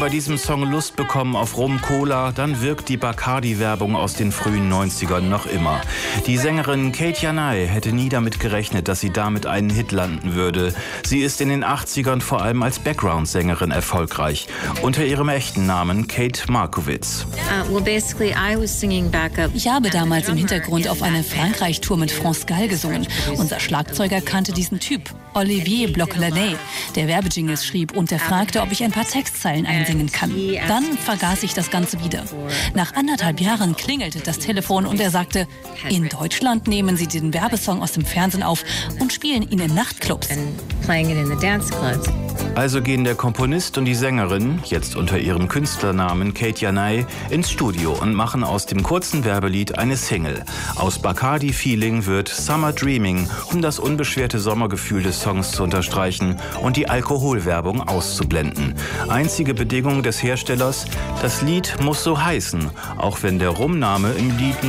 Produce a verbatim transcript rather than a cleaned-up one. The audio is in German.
bei diesem Song Lust bekommen auf Rum Cola, dann wirkt die Bacardi-Werbung aus den frühen neunzigern noch immer. Die Sängerin Kate Janay hätte nie damit gerechnet, dass sie damit einen Hit landen würde. Sie ist in den achtzigern vor allem als Background-Sängerin erfolgreich. Unter ihrem echten Namen Kate Markowitz. Ich habe damals im Hintergrund auf einer Frankreich-Tour mit France Gall gesungen. Unser Schlagzeuger kannte diesen Typ, Olivier Bloch-Laney, der Werbejingles schrieb und der fragte, ob ich ein paar Textzeilen einsingen kann. Dann vergaß ich das Ganze wieder. Nach anderthalb Jahren klingelte das Telefon und er sagte, in Deutschland nehmen Sie den Werbesong aus dem Fernsehen auf und spielen ihn in Nachtclubs. Also gehen der Komponist und die Sängerin, jetzt unter ihrem Künstlernamen Kate Janay, ins Studio und machen aus dem kurzen Werbelied eine Single. Aus Bacardi Feeling wird Summer Dreaming, um das unbeschwerte Sommergefühl des Songs zu unterstreichen und die Alkoholwerbung auszublenden. Einzige Bedingung des Herstellers, das Lied muss so heißen, auch wenn der Rumname im Lied